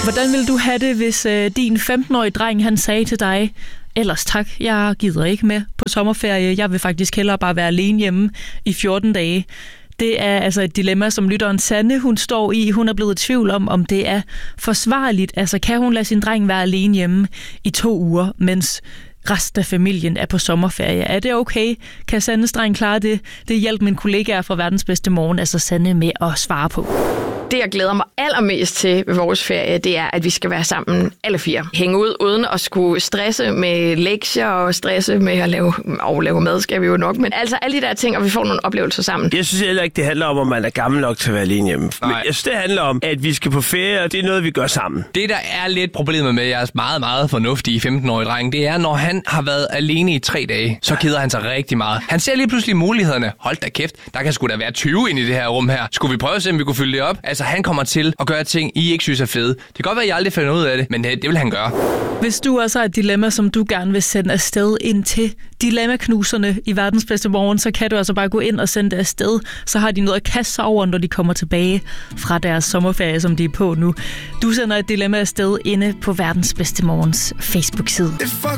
Hvordan ville du have det, hvis din 15-årige dreng han sagde til dig, ellers tak, jeg gider ikke med på sommerferie, jeg vil faktisk hellere bare være alene hjemme i 14 dage. Det er altså et dilemma, som lytteren Sanne, hun står i. Hun er blevet i tvivl om det er forsvarligt. Altså, kan hun lade sin dreng være alene hjemme i 2 uger, mens resten af familien er på sommerferie? Er det okay? Kan Sannes dreng klare det? Det hjalp min kollegaer fra Verdens Bedste Morgen, altså Sanne, med at svare på. Det, jeg glæder mig allermest til ved vores ferie, det er, at vi skal være sammen alle 4. Hænge ud uden at skulle stresse med lektier og stresse med at lave mad, skal vi jo nok. Men altså alle de der ting, og vi får nogle oplevelser sammen. Jeg synes heller ikke, det handler om, at man er gammel nok til at være alene hjemme. Men jeg synes, det handler om, at vi skal på ferie, og det er noget, vi gør sammen. Det, der er lidt problemet med jeres meget, meget fornuftige 15-årige dreng, det er, når han har været alene i 3 dage, så keder han sig rigtig meget. Han ser lige pludselig mulighederne. Hold da kæft, der kan sgu da være 20 inde i det her rum her. Skulle vi prøve at se, om vi kunne fylde det op? Altså, han kommer til at gøre ting, I ikke synes er fede. Det kan godt være, at I aldrig finder ud af det, men det vil han gøre. Hvis du også har et dilemma, som du gerne vil sende afsted ind til Dilemmaknuserne i Verdens Bedste Morgen, så kan du altså bare gå ind og sende det afsted. Så har de noget at kaste sig over, når de kommer tilbage fra deres sommerferie, som de er på nu. Du sender et dilemma afsted inde på Verdens Bedste Morgens Facebook-side.